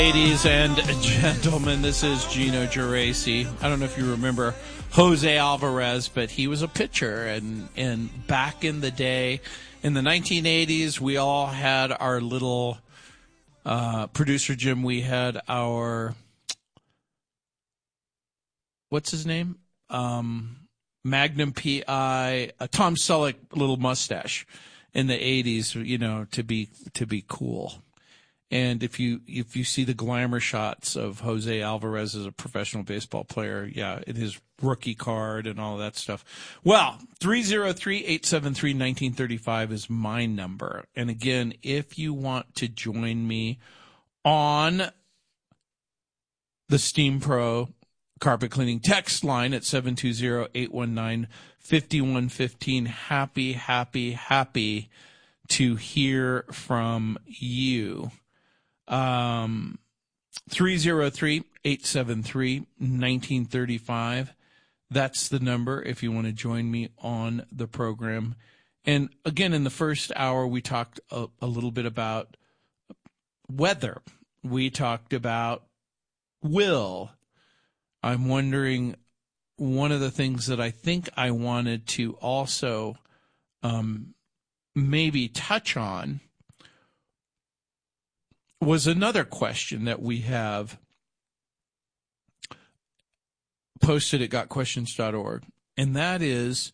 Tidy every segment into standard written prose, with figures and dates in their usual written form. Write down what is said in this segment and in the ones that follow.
Ladies and gentlemen, this is Gino Geraci. I don't know if you remember Jose Alvarez, but he was a pitcher. And back in the day, in the 1980s, we all had our little, producer Jim, we had our, what's his name? Magnum P.I., a Tom Selleck little mustache in the 80s, you know, to be cool. And if you see the glamour shots of Jose Alvarez as a professional baseball player, yeah, in his rookie card and all that stuff. Well, 303-873-1935 is my number. And again, if you want to join me on the Steam Pro carpet cleaning text line at 720-819-5115, happy to hear from you. 303-873-1935. That's the number if you want to join me on the program. And again, in the first hour, we talked a little bit about weather. We talked about will. I'm wondering, one of the things that I think I wanted to also maybe touch on was another question that we have posted at gotquestions.org, and that is,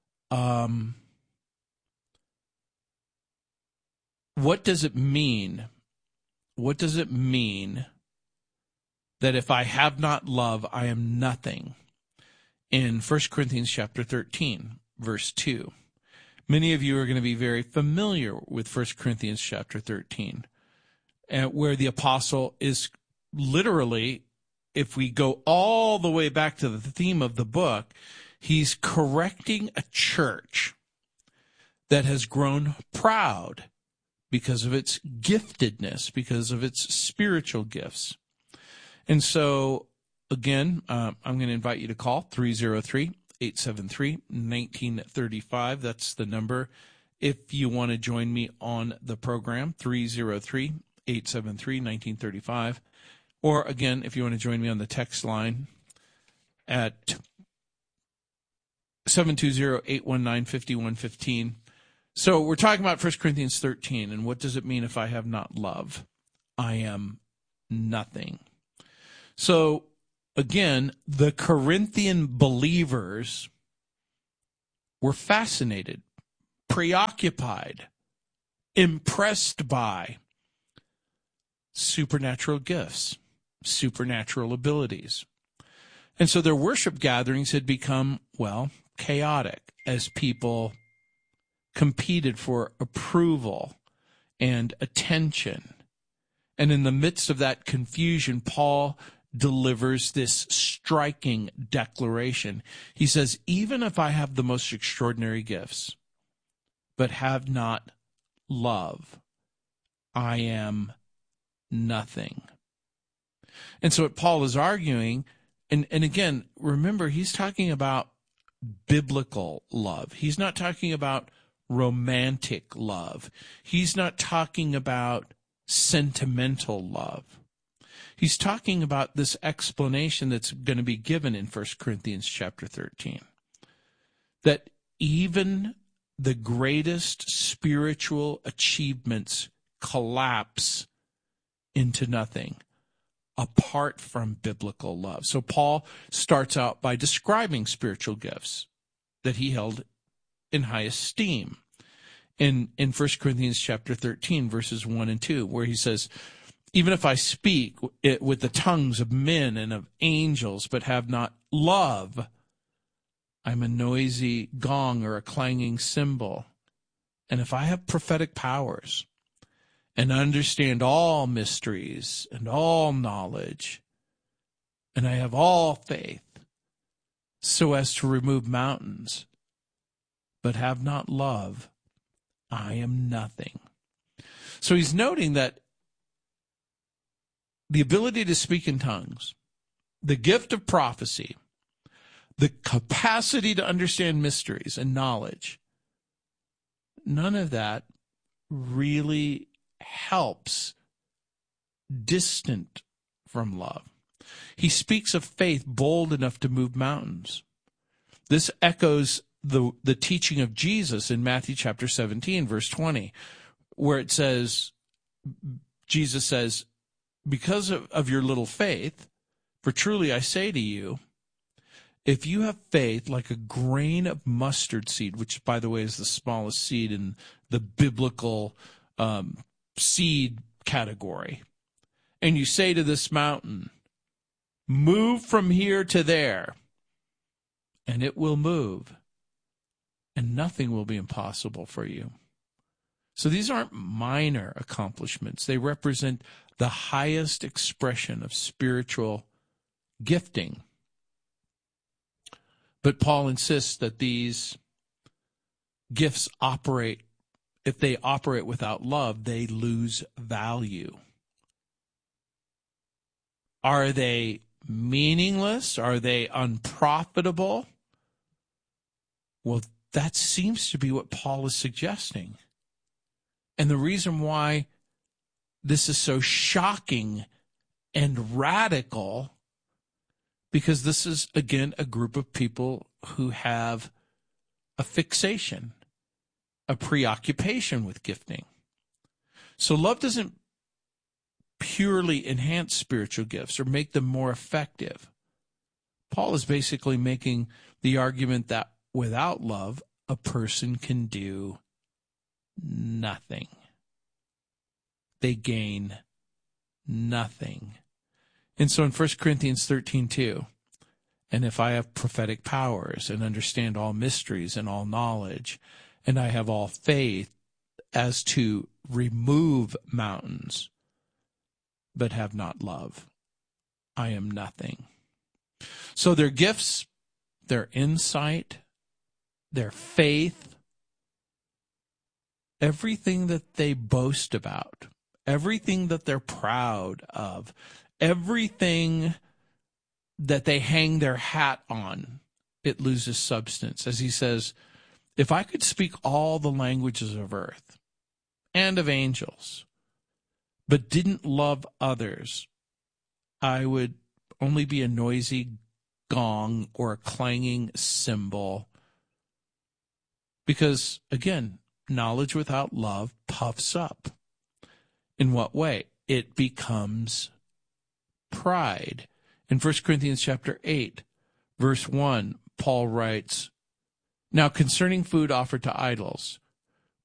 what does it mean? What does it mean that if I have not love, I am nothing? In 1 Corinthians chapter 13, verse 2. Many of you are going to be very familiar with 1 Corinthians chapter 13. Where the apostle is literally, if we go all the way back to the theme of the book, he's correcting a church that has grown proud because of its giftedness, because of its spiritual gifts. And so, again, I'm going to invite you to call 303-873-1935. That's the number if you want to join me on the program, 303-873-1935. Or, again, if you want to join me on the text line at 720-819-5115. So we're talking about 1 Corinthians 13, and what does it mean if I have not love? I am nothing. So, again, the Corinthian believers were fascinated, preoccupied, impressed by supernatural gifts, supernatural abilities. And so their worship gatherings had become, well, chaotic as people competed for approval and attention. And in the midst of that confusion, Paul delivers this striking declaration. He says, even if I have the most extraordinary gifts, but have not love, I am nothing. And so what Paul is arguing, and again, remember, he's talking about biblical love. He's not talking about romantic love. He's not talking about sentimental love. He's talking about this explanation that's going to be given in 1 Corinthians chapter 13. That even the greatest spiritual achievements collapse into nothing apart from biblical love. So Paul starts out by describing spiritual gifts that he held in high esteem in 1 Corinthians chapter 13, verses 1 and 2, where he says, even if I speak with the tongues of men and of angels, but have not love, I'm a noisy gong or a clanging cymbal. And if I have prophetic powers and understand all mysteries and all knowledge, and I have all faith so as to remove mountains, but have not love, I am nothing. So he's noting that the ability to speak in tongues, the gift of prophecy, the capacity to understand mysteries and knowledge, none of that really helps distant from love. He speaks of faith bold enough to move mountains. This echoes the teaching of Jesus in Matthew chapter 17, verse 20, where it says, Jesus says, because of your little faith, for truly I say to you, if you have faith like a grain of mustard seed, which, by the way, is the smallest seed in the biblical seed category, and you say to this mountain, move from here to there, and it will move, and nothing will be impossible for you. So these aren't minor accomplishments. They represent the highest expression of spiritual gifting. But Paul insists that these gifts operate, if they operate without love, they lose value. Are they meaningless? Are they unprofitable? Well, that seems to be what Paul is suggesting. And the reason why this is so shocking and radical, because this is, again, a group of people who have a fixation, a preoccupation with gifting. So love doesn't purely enhance spiritual gifts or make them more effective. Paul is basically making the argument that without love, a person can do nothing. They gain nothing. And so in 1 Corinthians 13:2, and if I have prophetic powers and understand all mysteries and all knowledge, and I have all faith as to remove mountains, but have not love, I am nothing. So their gifts, their insight, their faith, everything that they boast about, everything that they're proud of, everything that they hang their hat on, it loses substance. As he says, if I could speak all the languages of earth and of angels, but didn't love others, I would only be a noisy gong or a clanging cymbal. Because, again, knowledge without love puffs up. In what way? It becomes pride. In 1 Corinthians chapter 8, verse 1, Paul writes, now concerning food offered to idols,